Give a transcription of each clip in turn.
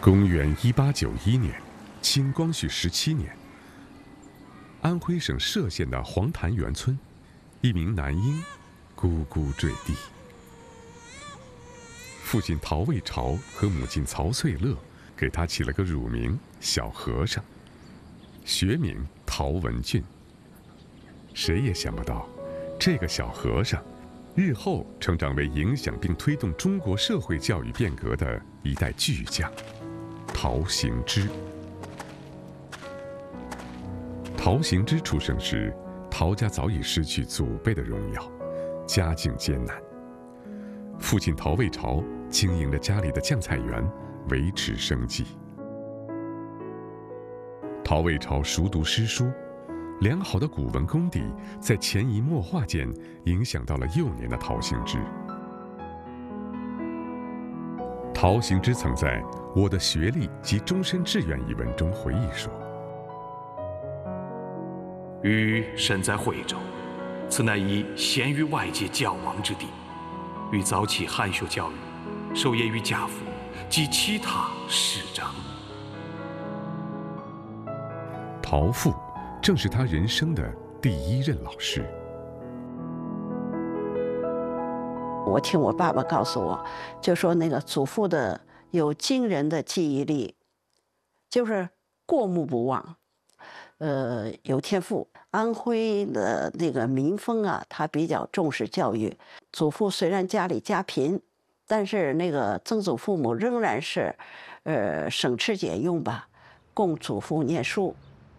公元1891年，清光绪17年，安徽省歙县的黄潭园村，一名男婴咕咕坠地。父亲陶卫朝和母亲曹翠乐给他起了个乳名小和尚，学名陶文俊。谁也想不到，这个小和尚日后成长为影响并推动中国社会教育变革的一代巨匠陶行知。陶行知出生时，陶家早已失去祖辈的荣耀，家境艰难。父亲陶卫朝经营着家里的酱菜园，维持生计。陶卫朝熟读诗书，良好的古文功底在潜移默化间影响到了幼年的陶行知。陶行知曾在《我的学历及终身志愿》一文中回忆说：“ 余身在惠州，此乃一贤于外界教亡之地。欲早起汉学教育，授业于家父及其他师长。” 陶父正是他人生的第一任老师。 我听我爸爸告诉我，就说那个祖父的有惊人的记忆力，就是过目不忘，有天赋。安徽的那个民风啊，他比较重视教育。祖父虽然家里家贫，但是那个曾祖父母仍然是，省吃俭用吧，供祖父念书。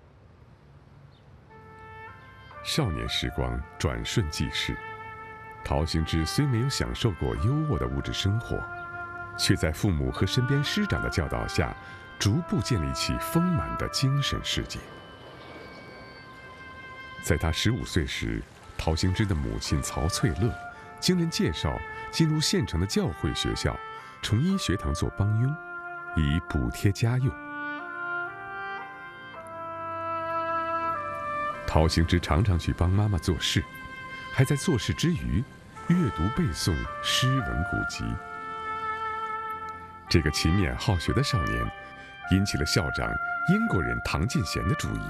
少年时光转瞬即逝，陶行知虽没有享受过优渥的物质生活，却在父母和身边师长的教导下，逐步建立起丰满的精神世界。在他15岁时，陶行知的母亲曹翠乐经人介绍，进入县城的教会学校崇一学堂做帮佣，以补贴家用。陶行知常常去帮妈妈做事，还在做事之余阅读背诵诗文古籍。这个勤勉好学的少年引起了校长英国人唐进贤的注意。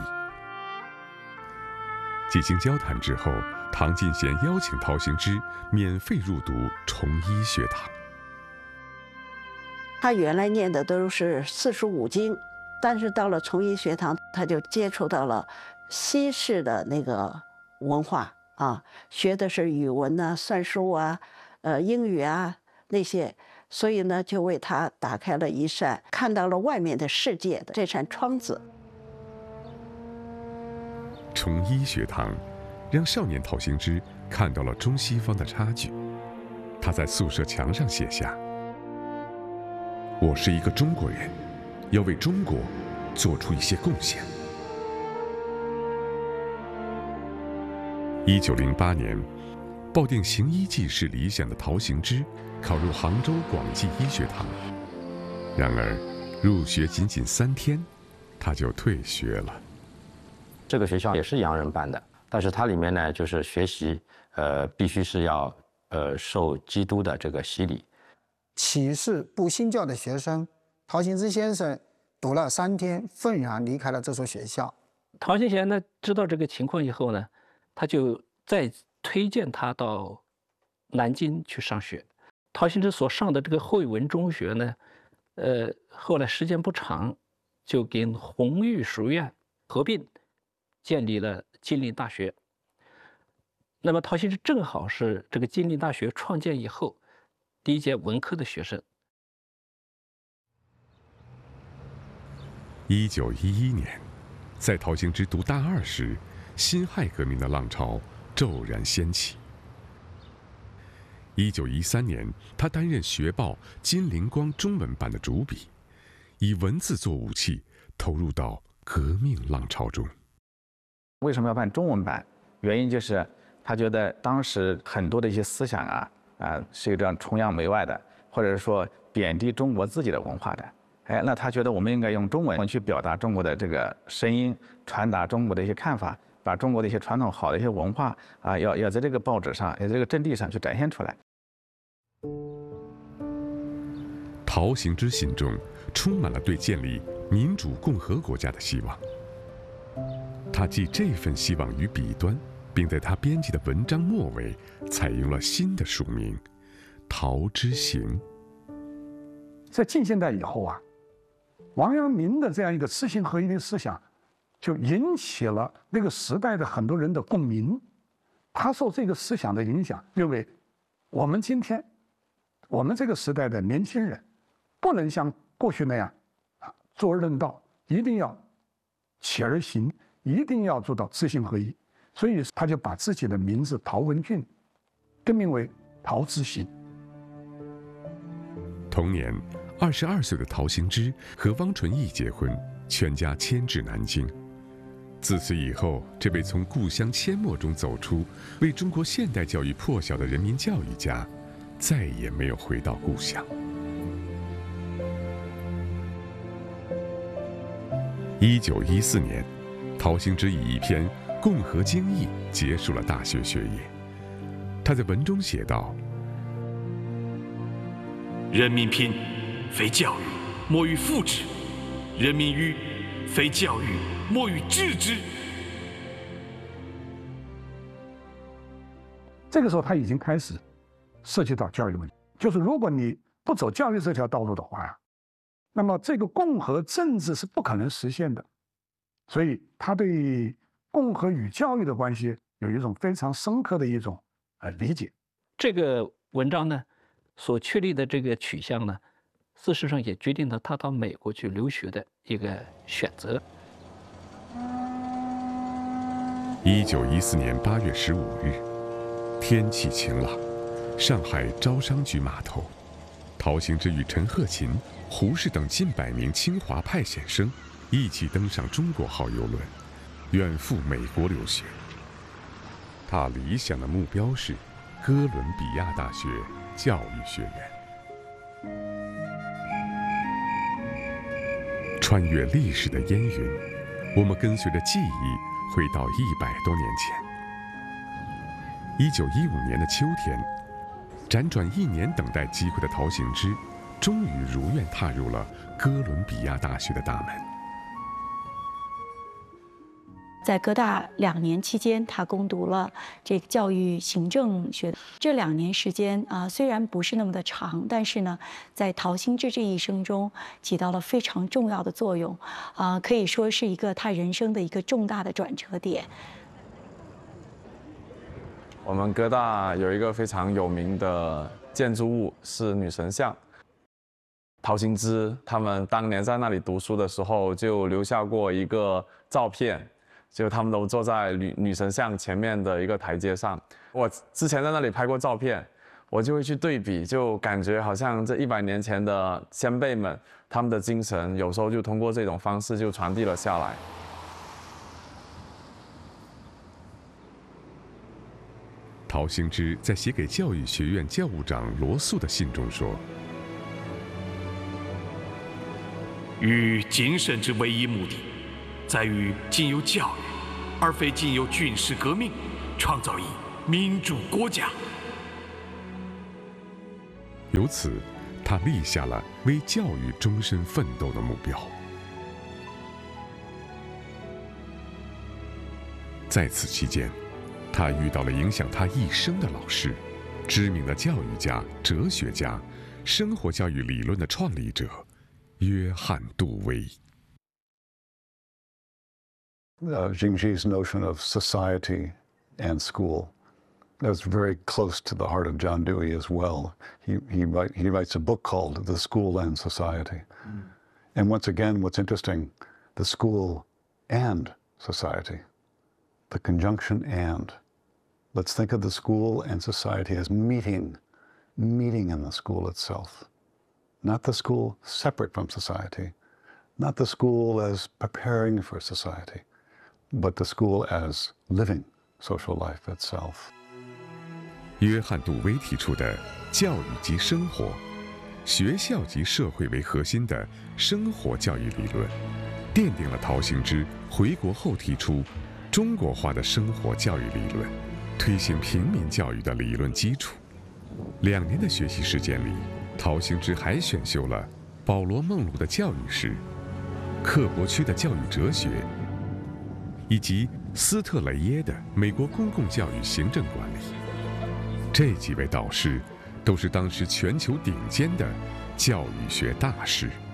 几经交谈之后，唐进贤邀请陶行知免费入读崇一学堂。 他原来念的都是45经，但是到了崇一学堂，他就接触到了西式的那个文化啊，学的是语文啊、算术啊、英语啊那些，所以呢，就为他打开了一扇看到了外面的世界的这扇窗子。 崇一学堂让少年陶行知看到了中西方的差距。他在宿舍墙上写下：“我是一个中国人，要为中国做出一些贡献。”1908年，抱定行医济世理想的陶行知考入杭州广济医学堂，然而入学仅仅3天，他就退学了。 这个学校也是洋人办的，但是它里面呢，就是学习，必须是要受基督的这个洗礼。 启示不信教的学生，陶行知先生读了3天，愤然离开了这所学校。 陶行贤呢，知道这个情况以后呢，他就再推荐他到南京去上学。陶行知所上的这个惠文中学呢，后来时间不长，就跟弘育书院合并，建立了金陵大学。那么陶行知正好是这个金陵大学创建以后第一届文科的学生。 1911年，在陶行知读大2时，辛亥革命的浪潮骤然掀起。1913年，他担任学报《金陵光》中文版的主笔，以文字做武器，投入到革命浪潮中。 为什么要办中文版？原因就是他觉得当时很多的一些思想是有这样崇洋媚外的，或者是说贬低中国自己的文化的。那他觉得我们应该用中文去表达中国的这个声音，传达中国的一些看法，把中国的一些传统好的一些文化要在这个报纸上，要在这个阵地上去展现出来。 陶行知心中充满了对建立民主共和国家的希望。他寄这份希望于笔端，并在他编辑的文章末尾采用了新的署名“陶之行”。 在近现代以后啊，王阳明的这样一个知行合一的思想，就引起了那个时代的很多人的共鸣。他受这个思想的影响，认为我们今天，我们这个时代的年轻人，不能像过去那样坐而论道，一定要起而行，一定要做到知行合一。所以他就把自己的名字陶文俊更名为陶之行。 同年，22岁的陶行知和汪纯义结婚，全家迁至南京。自此以后，这位从故乡阡陌中走出，为中国现代教育破晓的人民教育家，再也没有回到故乡。1914年，陶行知以一篇《共和经义》结束了大学学业。他在文中写道：“ 人民拼，非教育，莫于复之；人民愚，非教育，莫于治之。” 这个时候他已经开始涉及到教育问题，就是如果你不走教育这条道路的话呀，那么这个共和政治是不可能实现的。所以他对共和与教育的关系有一种非常深刻的一种理解。 这个文章呢，所确立的这个取向呢，事实上也决定了他到美国去留学的一个选择。 1914年8月15日，天气晴朗，上海招商局码头，陶行知与陈鹤琴、胡适等近100名清华派显生一起登上中国号邮轮，远赴美国留学。他理想的目标是哥伦比亚大学教育学院。穿越历史的烟云，我们跟随着记忆回到100多年前。1915年的秋天，辗转1年等待机会的陶行知，终于如愿踏入了哥伦比亚大学的大门。 在哥大2年期间，他攻读了这个教育行政学。这2年时间虽然不是那么的长，但是呢，在陶行知这一生中起到了非常重要的作用，可以说是一个他人生的一个重大的转折点。 我们哥大有一个非常有名的建筑物是女神像。陶行知他们当年在那里读书的时候，就留下过一个照片。就他们都坐在女神像前面的一个台阶上。我之前在那里拍过照片，我就会去对比，就感觉好像这100年前的先辈们，他们的精神有时候就通过这种方式就传递了下来。 陶行知在写给教育学院教务长罗素的信中说：“ 于精神之唯一目的，在于经由教育，而非经由军事革命，创造一民主国家。” 由此，他立下了为教育终身奋斗的目标。在此期间，他遇到了影响他一生的老师，知名的教育家、哲学家、生活教育理论的创立者约翰·杜威。 Jingji's notion of society and school, that's very close to the heart of John Dewey as well. He writes a book called The School and Society. And once again, what's interesting, the school and society, the conjunction and. Let's think of the school and society as meeting in the school itself. Not the school separate from society, not the school as preparing for society, but the school as living social life itself. 约翰·杜威提出的教育即生活、学校及社会为核心的生活教育理论，奠定了陶行知回国后提出中国化的生活教育理论，推行平民教育的理论基础。2年的学习时间里，陶行知还选修了保罗·孟鲁的教育史、克伯区的教育哲学，以及斯特雷耶的美国公共教育行政管理。这几位导师都是当时全球顶尖的教育学大师。